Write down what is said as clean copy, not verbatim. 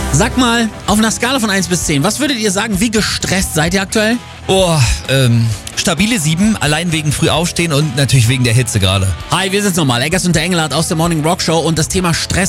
Sag mal, auf einer Skala von 1 bis 10, was würdet ihr sagen, wie gestresst seid ihr aktuell? Stabile 7, allein wegen früh aufstehen und natürlich wegen der Hitze gerade. Hi, wir sind's nochmal, Eggers und der Engelhardt aus der Morning Rock Show und das Thema Stress